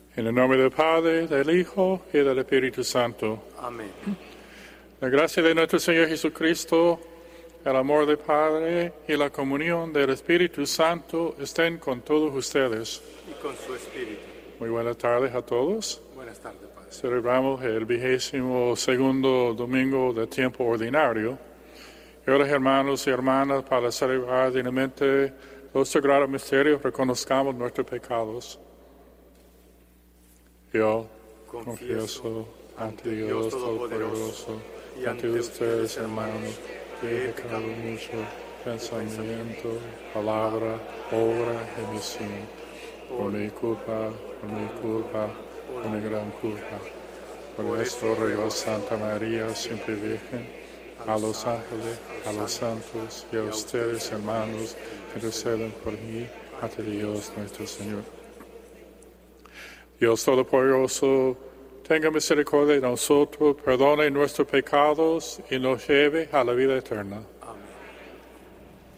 En el nombre del Padre, del Hijo y del Espíritu Santo. Amén. La gracia de nuestro Señor Jesucristo, el amor del Padre y la comunión del Espíritu Santo estén con todos ustedes. Y con su espíritu. Muy buenas tardes a todos. Buenas tardes, Padre. Celebramos el 22º domingo del tiempo ordinario. Y ahora, hermanos y hermanas, para celebrar dignamente los sagrados misterios, reconozcamos nuestros pecados. Yo confieso ante Dios Todopoderoso y ante ustedes, hermanos, que he pecado mucho, pensamiento, palabra, obra y omisión, por mi culpa, por mi gran culpa. Por esto ruego a Santa María, siempre Virgen, a los ángeles, a los santos y a ustedes, hermanos, que interceden por mí ante Dios nuestro Señor. Dios Todopoderoso, tenga misericordia de nosotros, perdone nuestros pecados y nos lleve a la vida eterna.